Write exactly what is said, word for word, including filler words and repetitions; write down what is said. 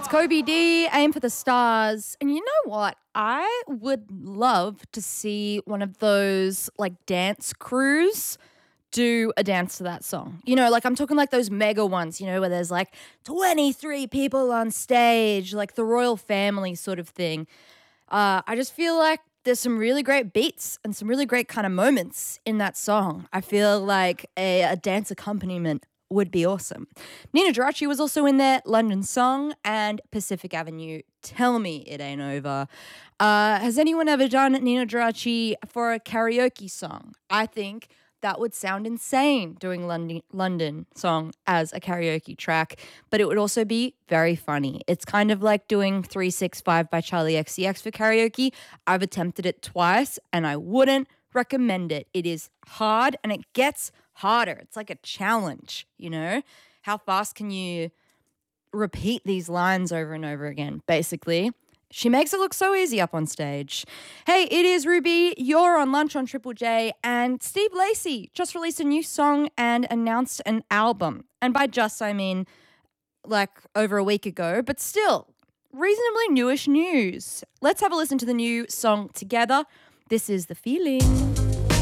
It's Kobe D, Aim for the Stars. And you know what? I would love to see one of those like dance crews do a dance to that song. You know, like I'm talking like those mega ones, you know, where there's like twenty-three people on stage, like the royal family sort of thing. Uh, I just feel like there's some really great beats and some really great kind of moments in that song. I feel like a, a dance accompaniment would be awesome. Nina Geraci was also in there, London Song and Pacific Avenue, Tell Me It Ain't Over. Uh, has anyone ever done Nina Geraci for a karaoke song? I think that would sound insane doing London, London Song as a karaoke track, but it would also be very funny. It's kind of like doing three six five by Charlie X C X for karaoke. I've attempted it twice and I wouldn't recommend it. It is hard and it gets harder. It's like a challenge, you know? How fast can you repeat these lines over and over again, basically? She makes it look so easy up on stage. Hey, it is Ruby. You're on Lunch on Triple J, and Steve Lacy just released a new song and announced an album. And by just, I mean like over a week ago, but still reasonably newish news. Let's have a listen to the new song together. This is The Feeling.